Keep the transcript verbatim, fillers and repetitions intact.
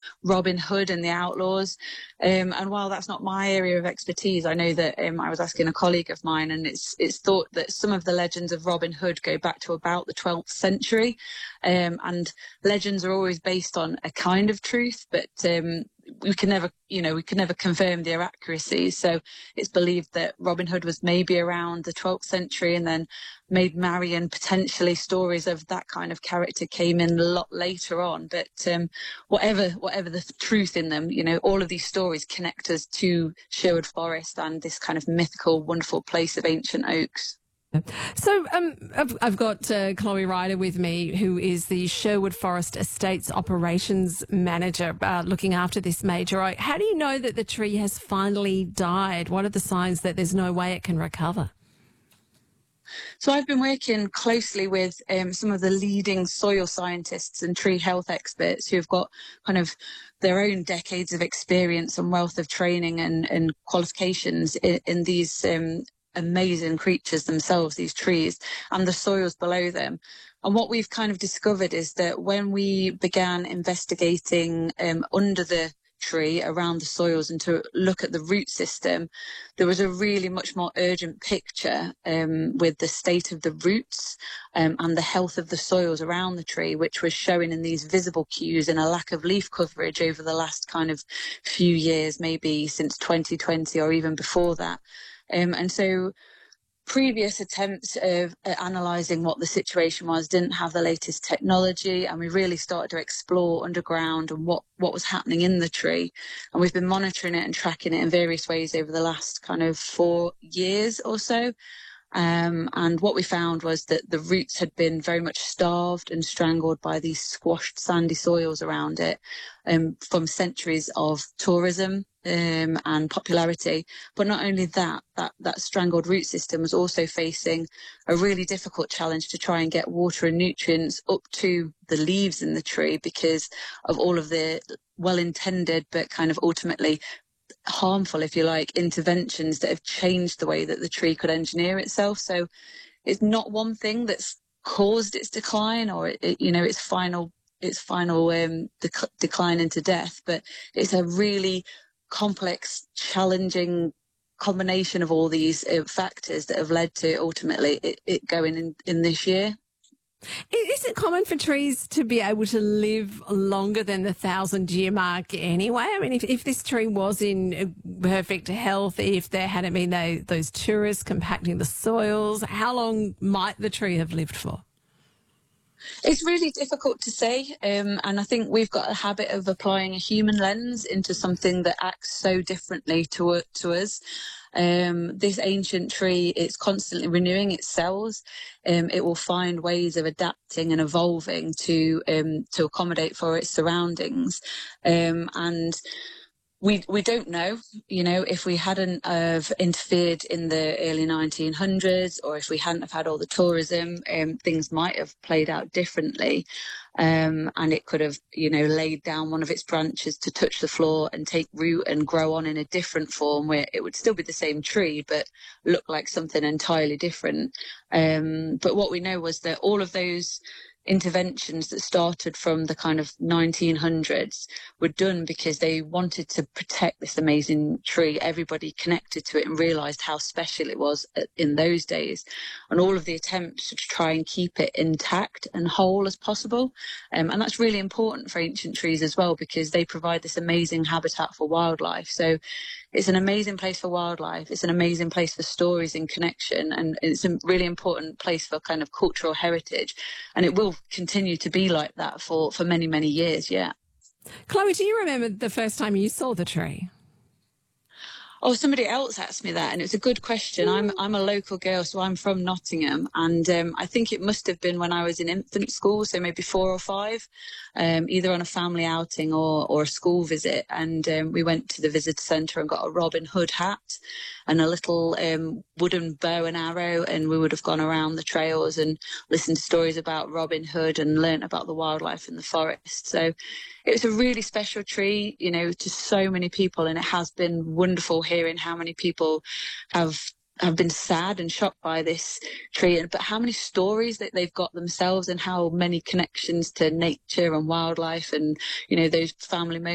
Robin Hood and the Outlaws. Um, and while that's not my area of expertise, I know that um, I was asking a colleague of mine, and it's it's thought that some of the legends of Robin Hood go back to about the twelfth century. Um, and legends are always based on a kind of truth, but um, we can never, you know, we can never confirm their accuracy. So it's believed that Robin Hood was maybe around the twelfth century, and then Maid Marian, potentially stories of that kind of character came in a lot later on. But um, whatever, whatever the truth in them, you know, all of these stories connect us to Sherwood Forest and this kind of mythical, wonderful place of ancient oaks. So um, I've, I've got uh, Chloe Ryder with me, who is the Sherwood Forest Estates Operations Manager, uh, looking after this major oak. How do you know that the tree has finally died? What are the signs that there's no way it can recover? So I've been working closely with um, some of the leading soil scientists and tree health experts who've got kind of their own decades of experience and wealth of training and, and qualifications in, in these um, amazing creatures themselves, these trees, and the soils below them. And what we've kind of discovered is that when we began investigating um, under the tree around the soils and to look at the root system, there was a really much more urgent picture um, with the state of the roots um, and the health of the soils around the tree, which was showing in these visible cues and a lack of leaf coverage over the last kind of few years, maybe since twenty twenty or even before that. Um, and so previous attempts of uh, analysing what the situation was didn't have the latest technology, and we really started to explore underground and what, what was happening in the tree. And we've been monitoring it and tracking it in various ways over the last kind of four years or so. Um, and what we found was that the roots had been very much starved and strangled by these squashed sandy soils around it um, from centuries of tourism um, and popularity. But not only that, that, that strangled root system was also facing a really difficult challenge to try and get water and nutrients up to the leaves in the tree because of all of the well-intended but kind of ultimately harmful, if you like, interventions that have changed the way that the tree could engineer itself. So it's not one thing that's caused its decline or it, you know its final its final um, dec- decline into death, but it's a really complex, challenging combination of all these uh, factors that have led to ultimately it, it going in, in this year. Is it common for trees to be able to live longer than the thousand year mark anyway? I mean, if, if this tree was in perfect health, if there hadn't been those, those tourists compacting the soils, how long might the tree have lived for? It's really difficult to say, um, and I think we've got a habit of applying a human lens into something that acts so differently to, to us. Um, this ancient tree, it's constantly renewing its cells. Um, it will find ways of adapting and evolving to um, to accommodate for its surroundings, um, and We we don't know, you know, if we hadn't have interfered in the early nineteen hundreds or if we hadn't have had all the tourism, um, things might have played out differently. Um, and it could have, you know, laid down one of its branches to touch the floor and take root and grow on in a different form where it would still be the same tree, but look like something entirely different. Um, but what we know was that all of those interventions that started from the kind of nineteen hundreds were done because they wanted to protect this amazing tree. Everybody connected to it and realised how special it was in those days. And all of the attempts to try and keep it intact and whole as possible. Um, and that's really important for ancient trees as well because they provide this amazing habitat for wildlife. So it's an amazing place for wildlife. It's an amazing place for stories and connection. And it's a really important place for kind of cultural heritage. And it will continue to be like that for, for many, many years, yeah. Chloe, do you remember the first time you saw the tree? Oh, somebody else asked me that, and it's a good question. I'm I'm a local girl, so I'm from Nottingham, and um, I think it must have been when I was in infant school, so maybe four or five, um, either on a family outing or, or a school visit. And um, we went to the visitor centre and got a Robin Hood hat and a little um, wooden bow and arrow, and we would have gone around the trails and listened to stories about Robin Hood and learnt about the wildlife in the forest. So it was a really special tree, you know, to so many people, and it has been wonderful hearing how many people have have been sad and shocked by this tree, but how many stories that they've got themselves and how many connections to nature and wildlife and, you know, those family moments.